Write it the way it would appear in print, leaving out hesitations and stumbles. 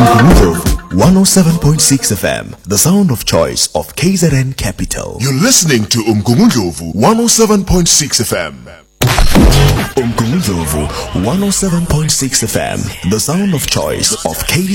Umgungundlovu 107.6 FM, the sound of choice of KZN Capital. You're listening to Umgungundlovu 107.6 FM. Umgungundlovu 107.6 FM, the sound of choice of KZN